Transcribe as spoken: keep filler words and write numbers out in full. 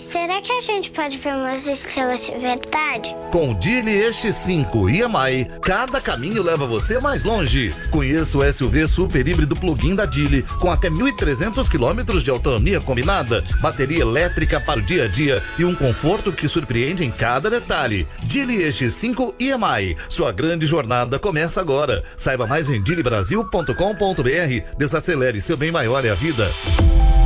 será que a gente pode ver umas estrelas de verdade? Com o Geely X cinco e M I, cada caminho leva você mais longe. Conheça o S U V super híbrido plug-in da Geely, com até mil e trezentos quilômetros de autonomia combinada, bateria elétrica para o dia a dia e um conforto que surpreende em cada detalhe. Geely X cinco e M I, sua grande jornada começa agora. Saiba mais em geely brasil ponto com ponto br. Desacelere, seu bem maior é a vida.